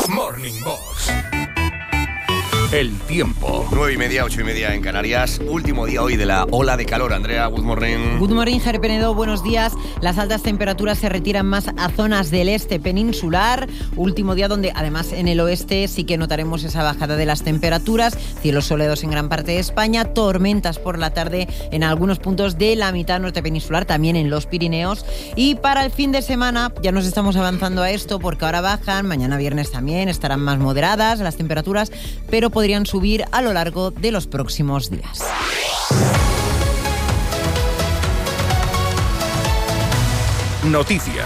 Morning Box. El tiempo. 9:30, 8:30 en Canarias. Último día hoy de la ola de calor. Andrea, good morning. Good morning, Javier Penedo. Buenos días. Las altas temperaturas se retiran más a zonas del este peninsular. Último día donde, además, en el oeste sí que notaremos esa bajada de las temperaturas. Cielos soleados en gran parte de España. Tormentas por la tarde en algunos puntos de la mitad norte peninsular, también en los Pirineos. Y para el fin de semana, ya nos estamos avanzando a esto porque ahora bajan. Mañana viernes también estarán más moderadas las temperaturas, pero podrían subir a lo largo de los próximos días. Noticias.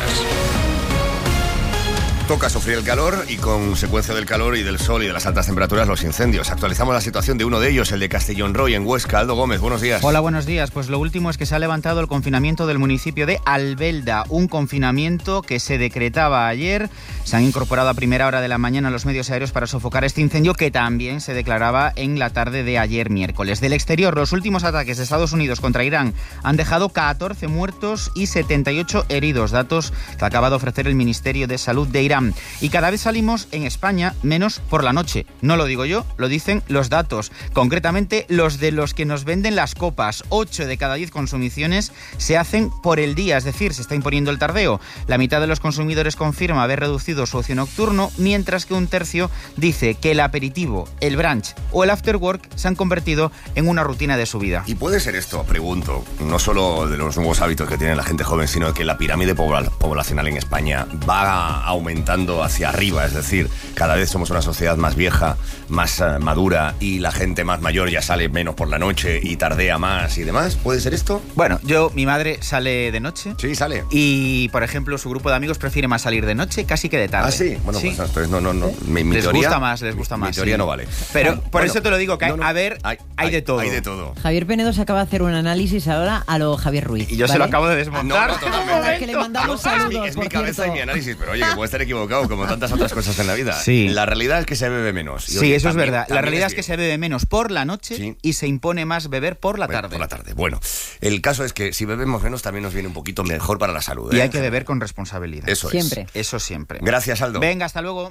Toca sufrir el calor y, consecuencia del calor y del sol y de las altas temperaturas, los incendios. Actualizamos la situación de uno de ellos, el de Castellón Roy, en Huesca. Aldo Gómez, buenos días. Hola, buenos días. Pues lo último es que se ha levantado el confinamiento del municipio de Albelda, un confinamiento que se decretaba ayer. Se han incorporado a primera hora de la mañana los medios aéreos para sofocar este incendio que también se declaraba en la tarde de ayer miércoles. Del exterior, los últimos ataques de Estados Unidos contra Irán han dejado 14 muertos y 78 heridos, datos que acaba de ofrecer el Ministerio de Salud de Irán. Y cada vez salimos en España menos por la noche. No lo digo yo, lo dicen los datos. Concretamente, los de los que nos venden las copas. 8 de cada 10 consumiciones se hacen por el día, es decir, se está imponiendo el tardeo. La mitad de los consumidores confirma haber reducido su ocio nocturno, mientras que un tercio dice que el aperitivo, el brunch o el after work se han convertido en una rutina de su vida. ¿Y puede ser esto, pregunto, no solo de los nuevos hábitos que tiene la gente joven, sino que la pirámide poblacional en España va aumentando hacia arriba? Es decir, cada vez somos una sociedad más vieja, más madura, y la gente más mayor ya sale menos por la noche y tardea más y demás. ¿Puede ser esto? Bueno, mi madre sale de noche. Sí, sale. Y, por ejemplo, su grupo de amigos prefiere más salir de noche casi que de tarde. Ah, sí. Bueno, sí. Pues entonces no. Mi les teoría, gusta más. Mi teoría sí. No vale. Pero por eso te lo digo, que hay de todo. Hay de todo. Javier Penedo se acaba de hacer un análisis ahora a lo Javier Ruiz. Y yo se lo acabo de desmontar. No, totalmente. Que le mandamos saludos, Es mi por cabeza cierto. y mi análisis, pero oye, que puede estar equivocado como tantas otras cosas en la vida. Sí. La realidad es que se bebe menos. Y, Sí, oye, eso es verdad. La también realidad es que se bebe menos por la noche, sí, y se impone más beber por la tarde. Por la tarde. Bueno, el caso es que si bebemos menos también nos viene un poquito mejor para la salud. Y hay que beber con responsabilidad. Eso siempre. Eso siempre. Gracias, Aldo. Venga, hasta luego.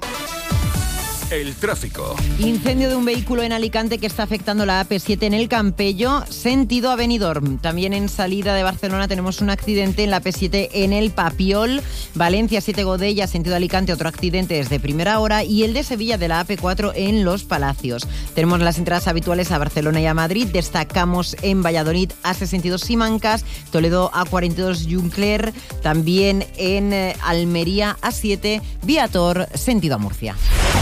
El tráfico. Incendio de un vehículo en Alicante que está afectando la AP7 en el Campello, sentido a Benidorm. También en salida de Barcelona tenemos un accidente en la AP7 en el Papiol. Valencia 7 Godella, sentido Alicante, otro accidente desde primera hora. Y el de Sevilla de la AP4 en Los Palacios. Tenemos las entradas habituales a Barcelona y a Madrid. Destacamos en Valladolid A6 sentido Simancas, Toledo A42 Juncler. También en Almería A7 Viator, sentido a Murcia.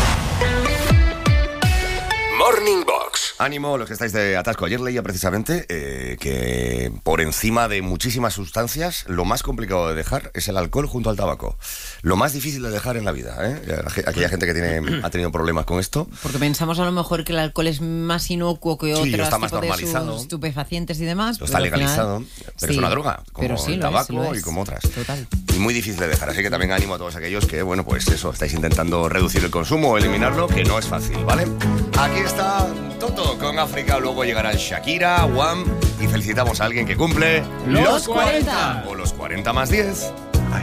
Morning Box. Ánimo, los que estáis de atasco. Ayer leía precisamente que por encima de muchísimas sustancias, lo más complicado de dejar es el alcohol junto al tabaco. Lo más difícil de dejar en la vida, ¿eh? Aquella gente que ha tenido problemas con esto. Porque pensamos a lo mejor que el alcohol es más inocuo que otros está más tipos normalizado. De estupefacientes y demás. Lo está legalizado, pero sí, es una droga, como sí, el tabaco y como otras. Total. Y muy difícil de dejar, así que también ánimo a todos aquellos que, bueno, pues eso, estáis intentando reducir el consumo o eliminarlo, que no es fácil, ¿vale? Aquí está Toto con África, luego llegarán Shakira, Wham, y felicitamos a alguien que cumple ¡Los 40! o los 40 más 10.